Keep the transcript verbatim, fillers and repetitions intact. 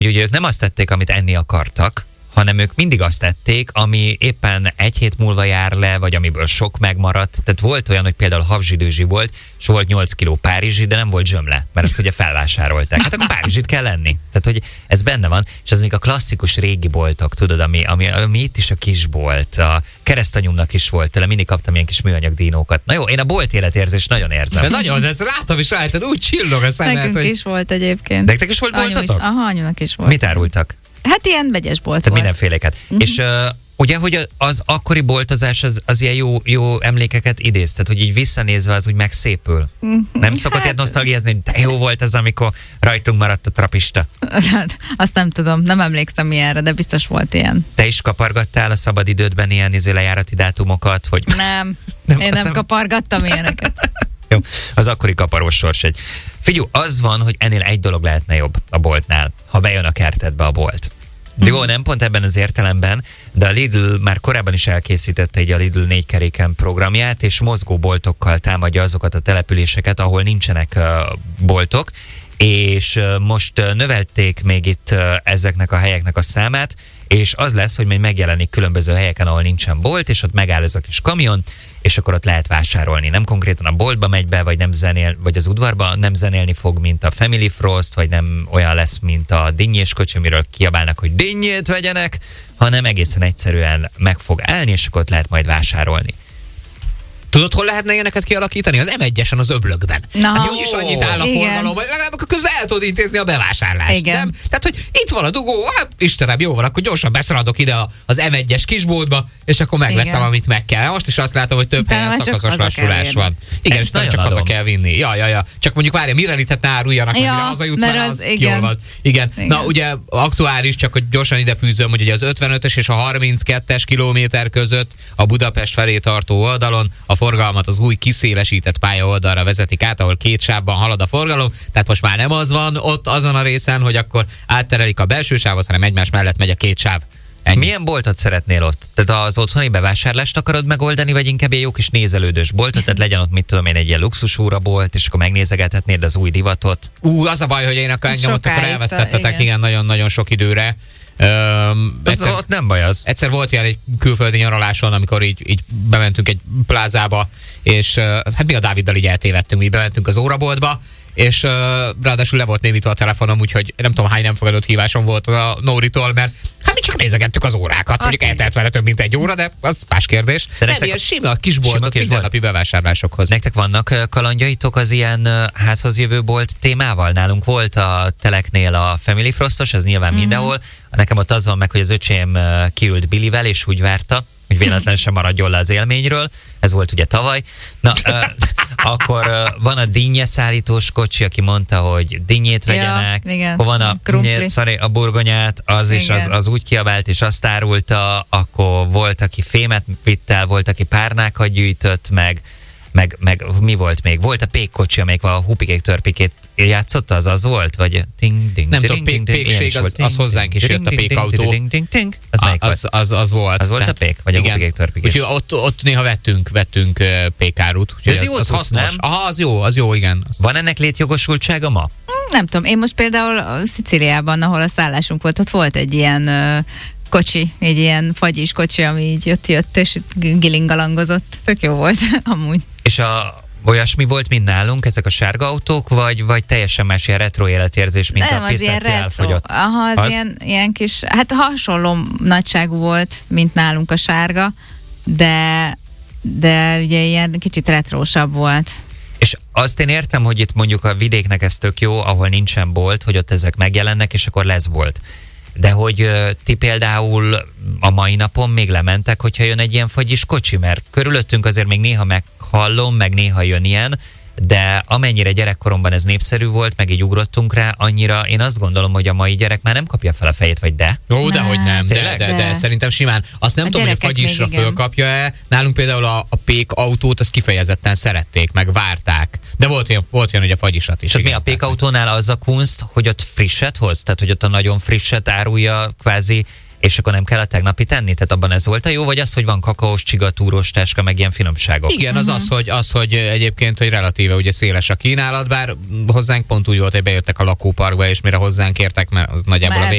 Ugye ők nem azt tették, amit enni akartak, hanem ők mindig azt tették, ami éppen egy hét múlva jár le, vagy amiből sok megmaradt. Tehát volt olyan, hogy például havzsidőzsi volt, és volt nyolc kiló párizsi, de nem volt zsömle, mert azt ugye felvásárolták. Hát akkor párizsit kell lenni. Tehát, hogy ez benne van, és ez még a klasszikus régi boltok, tudod, ami, ami, ami itt is a kisbolt, a keresztanyumnak is volt, tőle mindig kaptam ilyen kis műanyag dínókat. Na jó, én a bolt életérzést nagyon érzem. De nagyon, de ezt látom is rajtad, úgy csillog a szemed, Nekünk hogy... is volt egyébként. Nektek is volt boltatok? Aha, anyunak is volt. Mit árultak? Hát ilyen vegyes bolt Tehát volt. mindenféléket. Uh-huh. És uh, ugye, hogy az akkori boltozás az, az ilyen jó, jó emlékeket idéz, tehát hogy így visszanézve az úgy megszépül. Uh-huh. Nem szokott hát... ilyet nosztalgiázni, hogy de jó volt az, amikor rajtunk maradt a trapista. Hát, azt nem tudom, nem emlékszem ilyenre, de biztos volt ilyen. Te is kapargattál a szabadidődben ilyen izé lejárati dátumokat, hogy... Nem, nem én nem, nem kapargattam ilyeneket. Jó, az akkori kaparós sors egy. Figyelj, az van, hogy ennél egy dolog lehetne jobb a boltnál, ha bejön a kertedbe a bolt. De jó, nem pont ebben az értelemben, de a Lidl már korábban is elkészítette egy a Lidl négy keréken programját, és mozgóboltokkal támadja azokat a településeket, ahol nincsenek uh, boltok, és uh, most uh, növelték még itt uh, ezeknek a helyeknek a számát, és az lesz, hogy majd megjelenik különböző helyeken, ahol nincsen bolt, és ott megáll ez a kis kamion, és akkor ott lehet vásárolni. Nem konkrétan a boltba megy be, vagy nem zenél, vagy az udvarba nem zenélni fog, mint a Family Frost, vagy nem olyan lesz, mint a dinnyés kocsi, amiről kiabálnak, hogy dinnyét vegyenek, hanem egészen egyszerűen meg fog állni, és akkor ott lehet majd vásárolni. Tudod, hol lehetne ilyeneket kialakítani? Az em egyesen az öblökben. Na, hát úgyis annyit áll a forgalom, hogy legalább akkor közben el tudod intézni a bevásárlást. Igen. Nem? Tehát, hogy itt van a dugó, hát Istenem, jó van, akkor gyorsan beszaladok ide az em egyes kisboltba, és akkor megveszem, igen, amit meg kell. Most is azt látom, hogy több helyen szakaszos lassulás van. Igen, és nem csak adom. Haza kell vinni. Ja, ja, ja. Csak mondjuk várja, mire itt ne áruljanak, ja, mire hazajutsz, már az, az kiolvad. Igen. Igen. Na, ugye aktuális, csak hogy gyorsan ide fűzöm, hogy ugye az ötvenötös és a harminckettes kilométer között a Budapest felé tartó oldalon a forgalmat az új kiszélesített pálya oldalra vezetik át, ahol két sávban halad a forgalom, tehát most már nem az van ott azon a részen, hogy akkor átterelik a belső sávot, hanem egymás mellett megy a két sáv. Ennyi. Milyen boltot szeretnél ott? Tehát az otthoni bevásárlást akarod megoldani, vagy inkább egy jó kis nézelődős boltot, tehát legyen ott, mit tudom én, egy ilyen luxusúra bolt, és akkor megnézegethetnéd az új divatot? Ú, az a baj, hogy én akkor engem ott akkor elvesztettetek, igen, nagyon-nagyon sok időre. Um, egyszer, ott nem baj az. Egyszer volt ilyen egy külföldi nyaraláson, amikor így, így bementünk egy plázába, és uh, hát mi a Dáviddal így eltévedtünk, mi bementünk az óraboltba, és uh, ráadásul le volt némítva a telefonom, úgyhogy nem tudom hány nem fogadott hívásom volt a Nóritól, mert hát mi csak nézegettük az órákat, okay. Mondjuk eltelt vele több mint egy óra, de az más kérdés. De nem, ilyen sima kisboltot mindennapi bevásárlásokhoz. Nektek vannak kalandjaitok az ilyen házhoz jövő bolt témával? Nálunk volt a Teleknél a Family Frostos, ez nyilván mm-hmm. mindenhol. Nekem ott az van meg, hogy az öcsém kiült Billivel, és úgy várta, hogy véletlenül sem maradjon le az élményről. Ez volt ugye tavaly. Na, uh, akkor uh, van a dinnyeszállítós kocsi, aki mondta, hogy dinnyét vegyenek. Ja, igen. Akkor van a, nyét, sorry, a burgonyát, az is az, az úgy kiabált, és azt árulta. Akkor volt, aki fémet vitt el, volt, aki párnákat gyűjtött, meg, meg, meg mi volt még? Volt a pékkocsi, amelyik a hupikék törpikét játszotta, az az volt? Vagy ting, ding, nem tudom, pék, pékség, az, az hozzánk is jött a pékautó. Az, az, az volt. Az volt a pék? Vagy a hupikék törpikés? Úgyhogy ott, ott néha vettünk, vettünk pékárút. Ez az, jó az hasznos. Nem? Aha, az jó, az jó, igen. Az... Van ennek létjogosultsága ma? Nem tudom, én most például Szicíliában, ahol a szállásunk volt, ott volt egy ilyen uh, kocsi, egy ilyen fagyis kocsi, ami így jött-jött, és gilingalangozott. Tök jó volt, amúgy. És a olyasmi volt, mint nálunk, ezek a sárga autók, vagy, vagy teljesen más ilyen retro életérzés, mint nem, a pisztáci elfogyott? Aha, az, az? Ilyen, ilyen kis, hát hasonló nagyságú volt, mint nálunk a sárga, de, de ugye ilyen kicsit retrósabb volt. És azt én értem, hogy itt mondjuk a vidéknek ez tök jó, ahol nincsen bolt, hogy ott ezek megjelennek, és akkor lesz bolt. De hogy uh, ti például a mai napon még lementek, hogyha jön egy ilyen fagyis kocsi, mert körülöttünk azért még néha meghallom, meg néha jön ilyen, de amennyire gyerekkoromban ez népszerű volt, meg így ugrottunk rá, annyira én azt gondolom, hogy a mai gyerek már nem kapja fel a fejét, vagy de? Jó, de hogy nem, de, de, de, de szerintem simán. Azt nem a tudom, hogy a fagyisra fölkapja-e. Nálunk például a, a pék autót, azt kifejezetten szerették, meg várták. De volt olyan, volt olyan hogy a fagyisat is. És mi a pék autónál az a kunst, hogy ott frisset hoz? Tehát, hogy ott a nagyon frisset árulja kvázi És akkor nem kell a tegnapi tenni? Tehát abban ez volt a jó, vagy az, hogy van kakaós, csigatúrós táska, meg ilyen finomságok? Igen, az uh-huh. az, hogy, az, hogy egyébként, hogy relatíve ugye széles a kínálat, bár hozzánk pont úgy volt, hogy bejöttek a lakóparkba, és mire hozzánk értek, mert az nagyjából már a